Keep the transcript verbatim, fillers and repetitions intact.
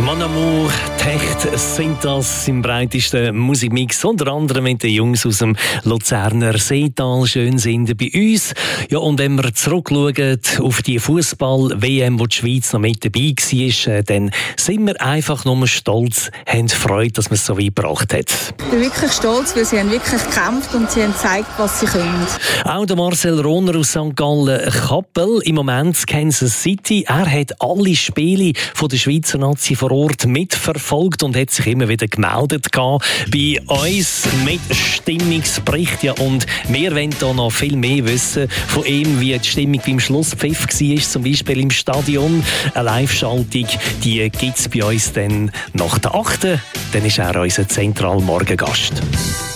Mon Amour, Techt sind das im breitesten Musikmix, unter anderem mit den Jungs aus dem Luzerner Seetal. Schön sind sie bei uns. Ja, und wenn wir zurückschauen auf die Fußball-W M, wo die Schweiz noch mit dabei war, dann sind wir einfach nur stolz, haben Freude, dass man es so weit gebracht hat. Ich bin wirklich stolz, weil sie haben wirklich gekämpft und sie haben gezeigt, was sie können. Auch der Marcel Rohner aus Sankt Gallen-Kappel, im Moment Kansas City. Er hat alle Spiele von der Schweizer Nazi vor Ort mitverfolgt und hat sich immer wieder gemeldet bei uns mit Stimmungsbericht. Ja, und wir wollen da noch viel mehr wissen von ihm, wie die Stimmung beim Schlusspfiff war, zum Beispiel im Stadion. Eine Live-Schaltung, die gibt es bei uns dann nach der achten Dann ist er unser zentraler Morgengast.